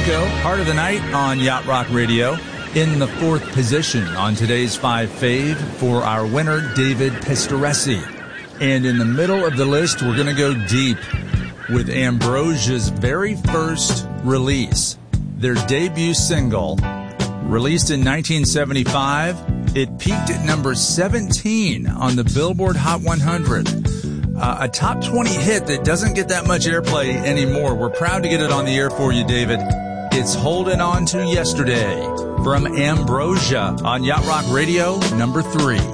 Wilco, Heart of the Night on Yacht Rock Radio. In the fourth position on today's 5 Fave for our winner, David Pistoresi. And in the middle of the list, we're going to go deep with Ambrosia's very first release, their debut single, released in 1975. It peaked at number 17 on the Billboard Hot 100. A top 20 hit that doesn't get that much airplay anymore. We're proud to get it on the air for you, David. It's Holding On to Yesterday from Ambrosia on Yacht Rock Radio, number 3.